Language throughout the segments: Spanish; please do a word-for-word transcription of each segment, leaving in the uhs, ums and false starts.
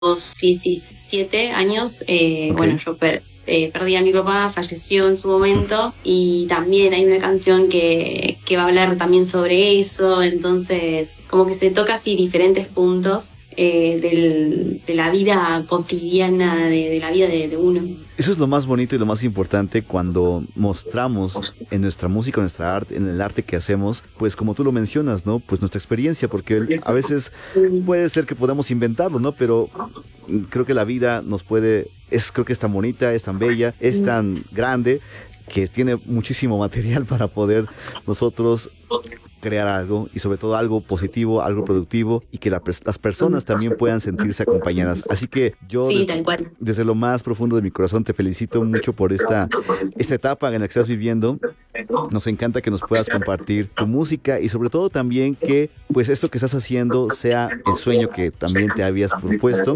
diecisiete años, eh, Ok. bueno, yo per- eh, perdí a mi papá, falleció en su momento, y también hay una canción que, que va a hablar también sobre eso, entonces como que se toca así diferentes puntos eh, del- de la vida cotidiana, de, de la vida de, de uno. Eso es lo más bonito y lo más importante cuando mostramos en nuestra música, en nuestra arte, en el arte que hacemos, pues como tú lo mencionas, ¿no? Pues nuestra experiencia, porque a veces puede ser que podamos inventarlo, ¿no? Pero mm, creo que la vida nos puede, es, creo que es tan bonita, es tan bella, es tan grande, que tiene muchísimo material para poder nosotros crear algo y sobre todo algo positivo, algo productivo y que la pers- las personas también puedan sentirse acompañadas. Así que yo Sí, des- tal cual. desde lo más profundo de mi corazón te felicito mucho por esta, esta etapa en la que estás viviendo. Nos encanta que nos puedas compartir tu música y sobre todo también que pues esto que estás haciendo sea el sueño que también te habías propuesto.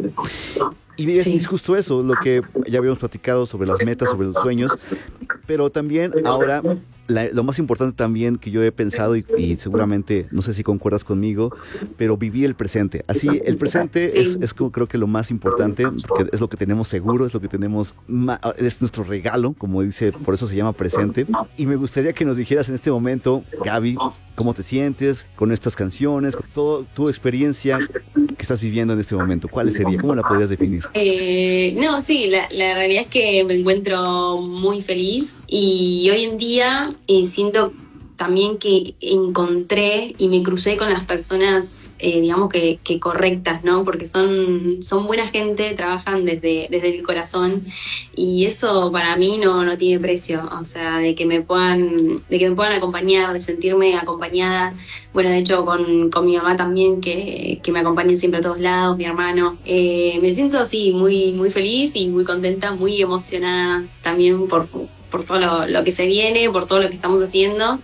Y es, Sí. es justo eso, lo que ya habíamos platicado sobre las metas, sobre los sueños, pero también ahora la- lo más importante también que yo he pensado y, y seguramente, no sé si concuerdas conmigo, pero vivir el presente. Así, el presente es, Sí. es como creo que lo más importante, porque es lo que tenemos seguro, es lo que tenemos, ma- es nuestro regalo, como dice, por eso se llama presente. Y me gustaría que nos dijeras en este momento, Gaby, cómo te sientes con estas canciones, con toda tu experiencia que estás viviendo en este momento. ¿Cuál sería? ¿Cómo la podrías definir? Eh, no, sí, la, la realidad es que me encuentro muy feliz y hoy en día eh, siento también que encontré y me crucé con las personas, eh, digamos que, que correctas, ¿no? Porque son, son buena gente, trabajan desde, desde el corazón y eso para mí no, no tiene precio. O sea, de que me puedan, de que me puedan acompañar, de sentirme acompañada. Bueno, de hecho, con, con mi mamá también, que, que me acompaña siempre a todos lados, mi hermano. Eh, me siento así, muy, muy feliz y muy contenta, muy emocionada también por, por todo lo, lo que se viene, por todo lo que estamos haciendo.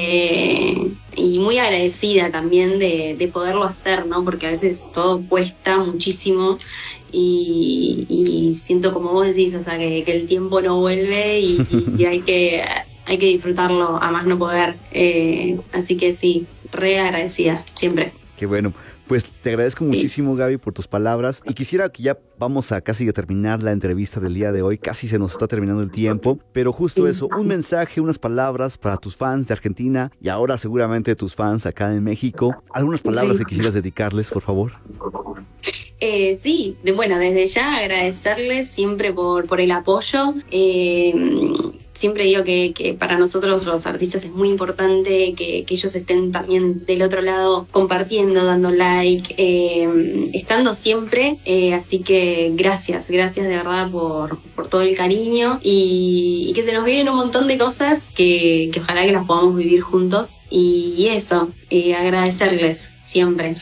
Eh, y muy agradecida también de, de poderlo hacer, ¿no? Porque a veces todo cuesta muchísimo. Y, y siento como vos decís, o sea, que, que el tiempo no vuelve y, y hay que hay que disfrutarlo a más no poder. Eh, así que sí, re agradecida, siempre. Qué bueno. Pues te agradezco Sí. muchísimo, Gaby, por tus palabras. Y quisiera que ya vamos a casi a terminar la entrevista del día de hoy. Casi se nos está terminando el tiempo. Pero justo eso, un mensaje, unas palabras para tus fans de Argentina y ahora seguramente tus fans acá en México. Algunas palabras Sí. que quisieras dedicarles, por favor. Eh, sí, de, bueno, desde ya agradecerles siempre por, por el apoyo. Eh, siempre digo que, que para nosotros los artistas es muy importante que, que ellos estén también del otro lado compartiendo, dando like, eh, estando siempre. Eh, así que gracias, gracias de verdad por, por todo el cariño y, y que se nos vienen un montón de cosas que, que ojalá que las podamos vivir juntos. Y, y eso, eh, agradecerles siempre.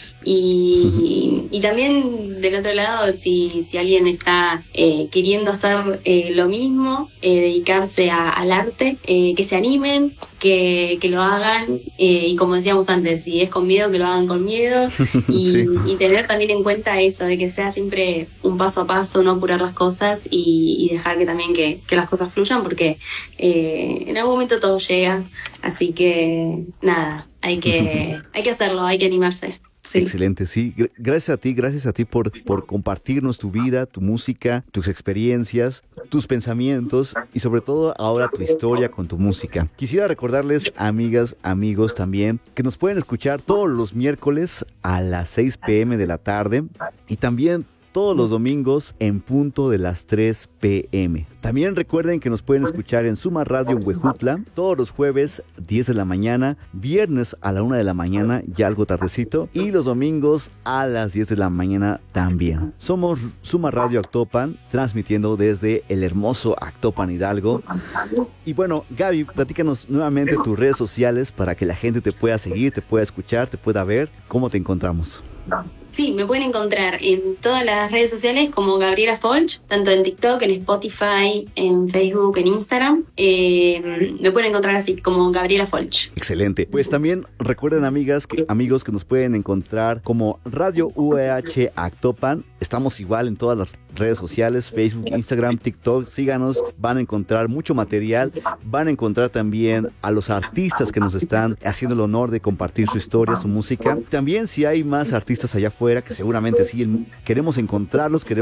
Y, y también del otro lado, si, si alguien está eh, queriendo hacer eh, lo mismo, eh, dedicarse a, al arte, eh, que se animen, que, que lo hagan, eh, y como decíamos antes, si es con miedo, que lo hagan con miedo, y, Sí. y tener también en cuenta eso, de que sea siempre un paso a paso, no apurar las cosas y, y dejar que también que, que las cosas fluyan, porque eh, en algún momento todo llega, así que nada, hay que, hay que hacerlo, hay que animarse. Sí. Excelente, sí. Gr- Gracias a ti, gracias a ti por, por compartirnos tu vida, tu música, tus experiencias, tus pensamientos y sobre todo ahora tu historia con tu música. Quisiera recordarles, amigas, amigos también, que nos pueden escuchar todos los miércoles a las seis pm de la tarde y también todos los domingos en punto de las tres pm. También recuerden que nos pueden escuchar en Suma Radio en Huejutla todos los jueves diez de la mañana, viernes a la una de la mañana, ya algo tardecito, y los domingos a las diez de la mañana también. Somos Suma Radio Actopan, transmitiendo desde el hermoso Actopan Hidalgo. Y bueno, Gaby, platícanos nuevamente tus redes sociales para que la gente te pueda seguir, te pueda escuchar, te pueda ver. ¿Cómo te encontramos? Sí, me pueden encontrar en todas las redes sociales como Gabriela Folch, tanto en TikTok, en Spotify, en Facebook, en Instagram. Eh, me pueden encontrar así como Gabriela Folch. Excelente. Pues también recuerden, amigas, que, amigos, que nos pueden encontrar como Radio U E H Actopan. Estamos igual en todas las redes sociales, Facebook, Instagram, TikTok. Síganos, van a encontrar mucho material, van a encontrar también a los artistas que nos están haciendo el honor de compartir su historia, su música. También si hay más artistas allá afuera, que seguramente sí, queremos encontrarlos, queremos